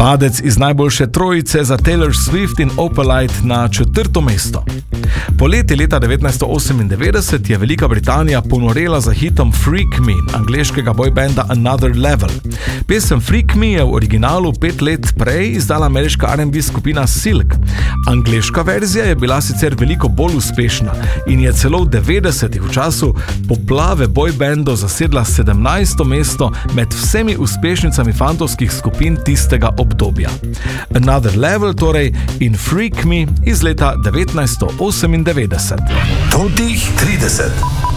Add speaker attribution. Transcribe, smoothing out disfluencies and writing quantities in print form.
Speaker 1: Padec iz najboljše trojice za Taylor Swift in Opalite na 4. mesto. Poleti leta 1998 je Velika Britanija ponorela za hitom Freak Me angleškega boybanda Another Level. Pesem Freak Me je v originalu 5 let prej izdala ameriška R&B skupina Silk. Angleška verzija je bila sicer veliko bolj uspešna in je celo v 90-ih v času poplave boybandov zasedla 17. mesto med vsemi uspešnicami fantovskih skupin tistega obdobja. Another Level torej in Freak Me iz leta 1998.
Speaker 2: Totih 30.